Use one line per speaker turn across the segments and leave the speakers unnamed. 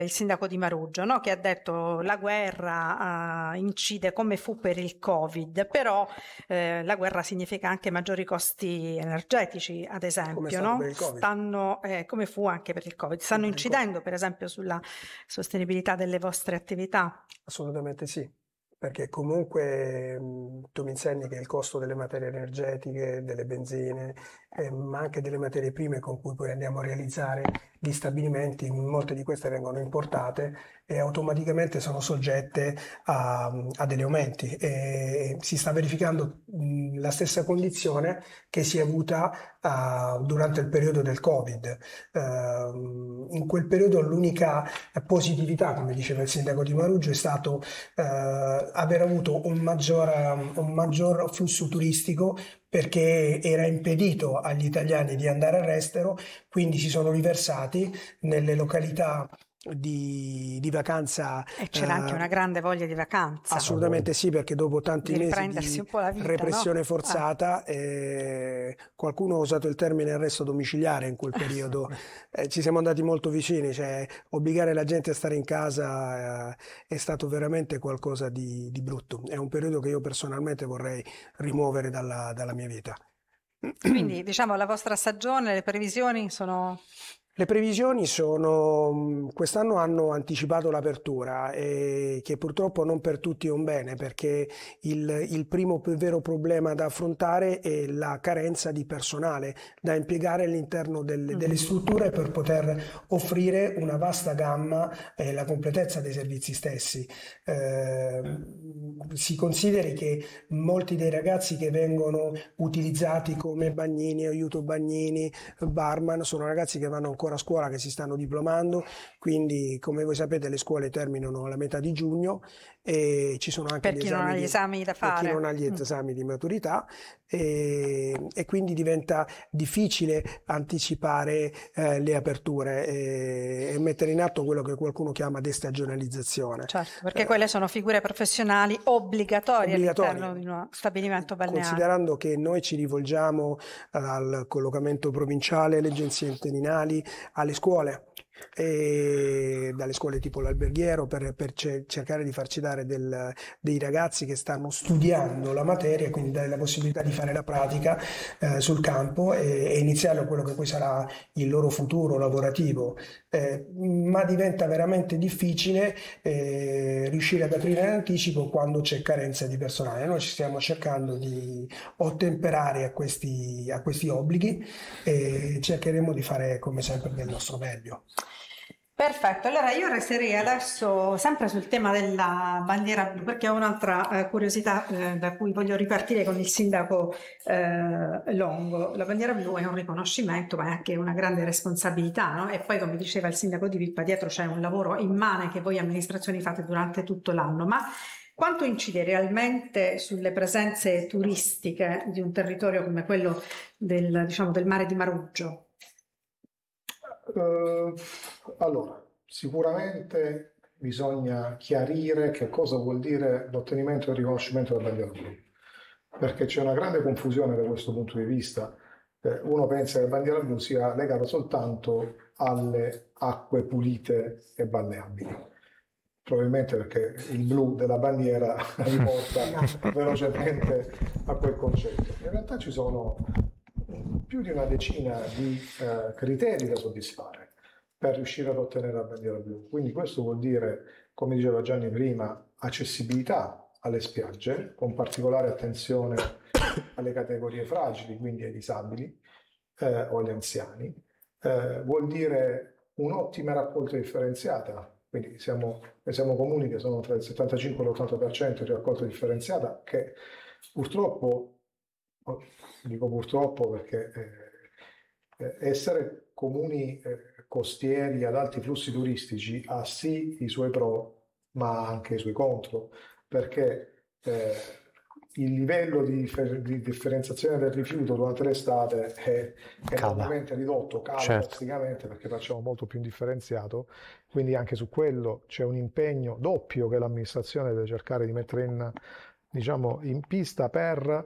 il sindaco di Maruggio, no? Che ha detto la guerra incide come fu per il Covid, però la guerra significa anche maggiori costi energetici, ad
come è
esempio,
stato per
no?
il Covid.
Come fu anche per il Covid.
Fu
Stanno
per il Covid.
incidendo, per esempio, sulla sostenibilità delle vostre attività?
Assolutamente sì, perché comunque tu mi insegni che il costo delle materie energetiche, delle benzine, ma anche delle materie prime con cui poi andiamo a realizzare gli stabilimenti, molte di queste vengono importate e automaticamente sono soggette a degli aumenti. E si sta verificando la stessa condizione che si è avuta durante il periodo del Covid. In quel periodo l'unica positività, come diceva il sindaco di Maruggio, è stato aver avuto un maggior flusso turistico perché era impedito agli italiani di andare all'estero, quindi si sono riversati nelle località di vacanza.
E c'era anche una grande voglia di vacanza,
Assolutamente sì, perché dopo tanti
di
mesi
riprendersi
di
un po' la vita,
repressione
no?
forzata, qualcuno ha usato il termine arresto domiciliare in quel periodo. Ci siamo andati molto vicini, cioè obbligare la gente a stare in casa è stato veramente qualcosa di brutto. È un periodo che io personalmente vorrei rimuovere dalla mia vita.
Quindi, diciamo, la vostra stagione, le previsioni sono...
Le previsioni sono, quest'anno hanno anticipato l'apertura, che purtroppo non per tutti è un bene, perché il primo vero problema da affrontare è la carenza di personale da impiegare all'interno delle strutture per poter offrire una vasta gamma e la completezza dei servizi stessi. Si consideri che molti dei ragazzi che vengono utilizzati come bagnini, aiuto bagnini, barman, sono ragazzi che vanno ancora a scuola, che si stanno diplomando, quindi come voi sapete le scuole terminano alla metà di giugno e ci sono anche
Per chi non ha gli esami da
per chi non
fare.
ha gli esami di maturità e quindi diventa difficile anticipare le aperture e mettere in atto quello che qualcuno chiama destagionalizzazione.
Certo, perché quelle sono figure professionali obbligatorie all'interno di uno stabilimento balneare.
Considerando che noi ci rivolgiamo al collocamento provinciale, alle agenzie interinali, alle scuole, e dalle scuole tipo l'alberghiero per cercare di farci dare dei ragazzi che stanno studiando la materia, quindi dare la possibilità di fare la pratica sul campo e iniziare quello che poi sarà il loro futuro lavorativo. Ma diventa veramente difficile riuscire ad aprire in anticipo quando c'è carenza di personale. Noi ci stiamo cercando di ottemperare a questi obblighi e cercheremo di fare come sempre del nostro meglio.
Perfetto, allora io resterei adesso sempre sul tema della bandiera blu perché ho un'altra curiosità da cui voglio ripartire con il sindaco Longo. La bandiera blu è un riconoscimento ma è anche una grande responsabilità, no? E poi come diceva il sindaco di Vilpa, dietro c'è un lavoro immane che voi amministrazioni fate durante tutto l'anno, ma quanto incide realmente sulle presenze turistiche di un territorio come quello diciamo, del mare di Maruggio?
Allora, sicuramente bisogna chiarire che cosa vuol dire l'ottenimento e il riconoscimento della bandiera blu, perché c'è una grande confusione da questo punto di vista. Uno pensa che la bandiera blu sia legata soltanto alle acque pulite e balneabili, probabilmente perché il blu della bandiera riporta velocemente a quel concetto. In realtà ci sono più di una decina di criteri da soddisfare per riuscire ad ottenere la bandiera blu. Quindi questo vuol dire, come diceva Gianni prima, accessibilità alle spiagge, con particolare attenzione alle categorie fragili, quindi ai disabili o agli anziani. Vuol dire un'ottima raccolta differenziata, quindi siamo comuni che sono tra il 75 e l'80% di raccolta differenziata, che purtroppo, dico purtroppo perché essere comuni costieri ad alti flussi turistici ha sì i suoi pro, ma anche i suoi contro, perché il livello di differenziazione del rifiuto durante l'estate è enormemente ridotto, cala drasticamente perché facciamo molto più indifferenziato, quindi anche su quello c'è un impegno doppio che l'amministrazione deve cercare di mettere in pista per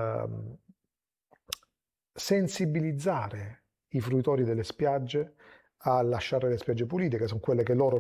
sensibilizzare i fruitori delle spiagge a lasciare le spiagge pulite, che sono quelle che loro